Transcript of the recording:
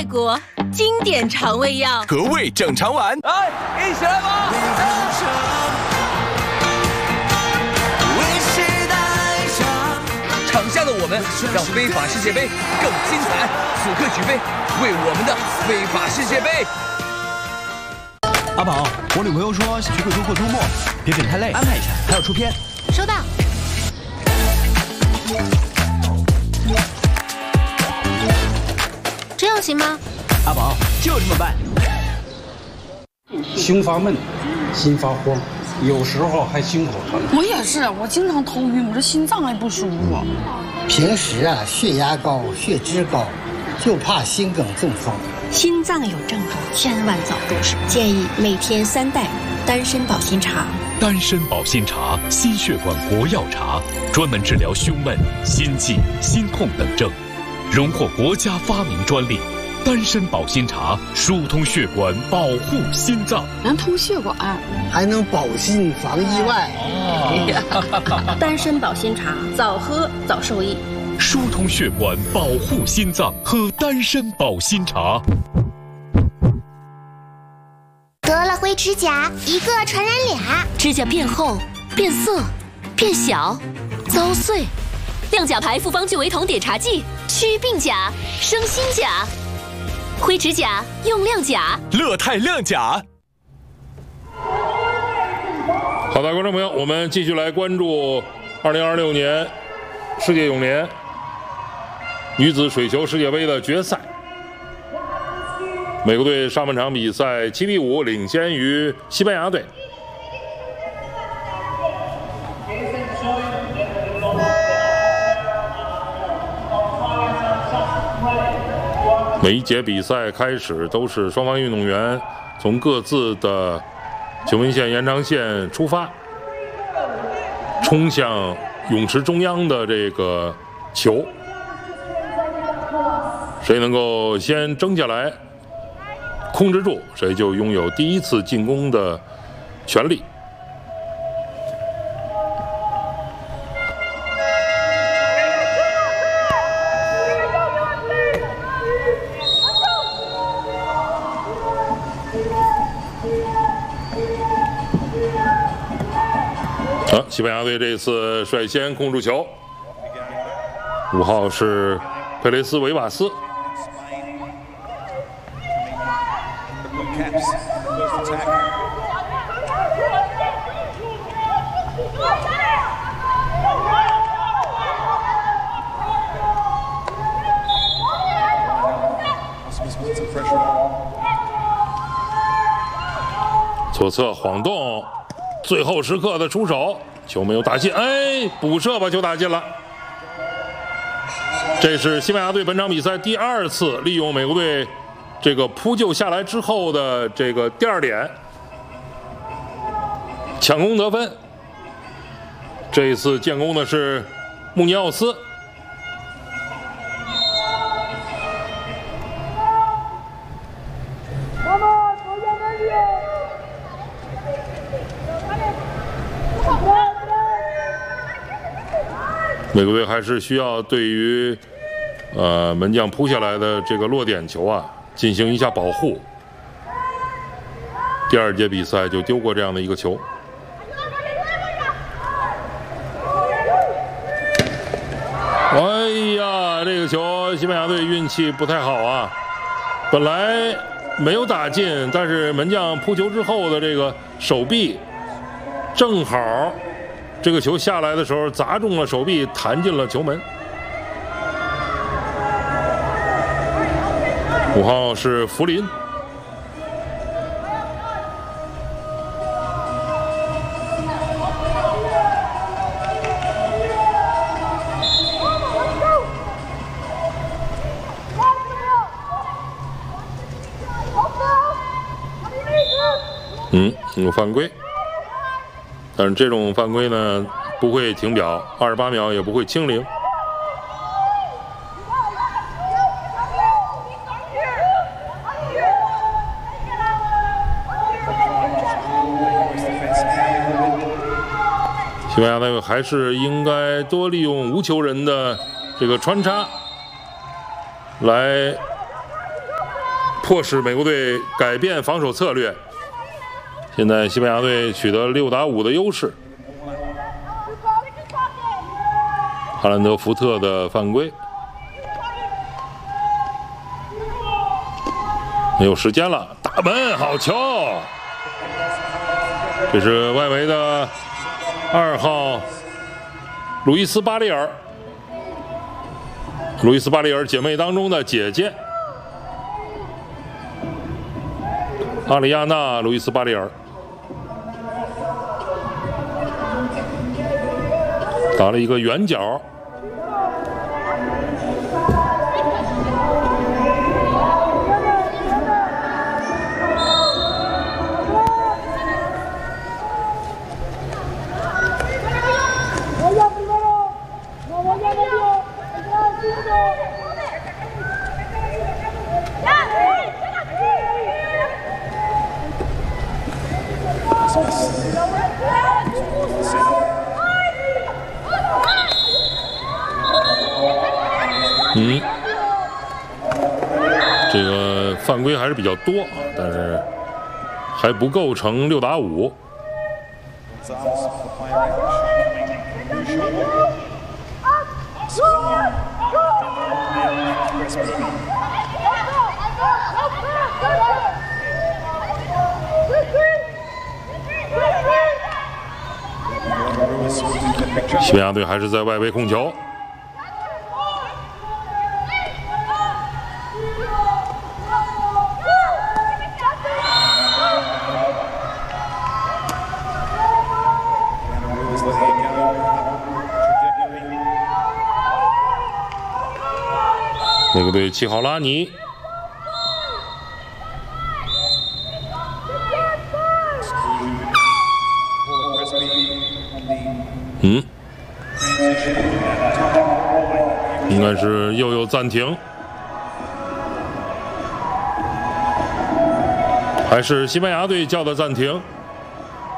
国经典肠胃药， 和胃整肠丸。 来，一起来吧！场下的我们让非法世界杯更精彩，此刻举杯，为我们的非法世界杯。 阿宝，我女朋友说想去贵州过周末，别整太累，安排一下，还要出片。 收到。这样行吗？ 阿宝，就这么办。 胸发闷，心发慌，有时候还心口疼。 我也是，我经常头晕，我这心脏还不舒服。 平时啊，血压高、血脂高，就怕心梗中风。 心脏有症状，千万早重视。建议每天3袋丹参保心茶。 丹参保心茶，心血管国药茶，专门治疗胸闷、心悸、心痛等症，荣获国家发明专利。丹参保心茶疏通血管，保护心脏， 能通血管， 还能保心防意外。 丹参保心茶，早喝早受益。 疏通血管，保护心脏，喝丹参保心茶。 得了灰指甲，一个传染俩， 指甲变厚、变色、变小、遭碎。亮甲牌复方聚维酮碘茶剂，祛病甲，生新甲。灰指甲用亮甲， 乐泰亮甲。 好的，观众朋友，我们继续来关注2026年世界泳联女子水球世界杯的决赛。美国队上半场比赛7比5领先于西班牙队。每一节比赛开始都是双方运动员从各自的球门线延长线出发，冲向泳池中央的这个球，谁能够先争下来控制住，谁就拥有第一次进攻的权利。西班牙队这次率先控住球，5号是佩雷斯维瓦斯。左侧晃动，最后时刻的出手，球没有打进，补射把球打进了。这是西班牙队本场比赛第2次利用美国队这个扑救下来之后的这个第2点抢攻得分。这一次建功的是穆尼奥斯。美国队还是需要对于门将扑下来的这个落点球啊进行一下保护。第2节比赛就丢过这样的一个球。哎呀，这个球西班牙队运气不太好啊，本来没有打进，但是门将扑球之后的这个手臂正好这个球下来的时候砸中了手臂，弹进了球门。5号是福林。有犯规。但是这种犯规呢不会停表，28秒也不会清零。西班牙队还是应该多利用无球人的这个穿插，来迫使美国队改变防守策略。现在西班牙队取得6打5的优势。哈兰德福特的犯规，没有时间了，大门好球！这是外围的2号路易斯·巴利尔，路易斯·巴利尔姐妹当中的姐姐阿里亚娜·路易斯·巴利尔。打了一个圆角，这个犯规还是比较多，但是还不构成6打5。西班牙队还是在外围控球。美国队7号拉尼，应该是又有暂停，还是西班牙队叫的暂停。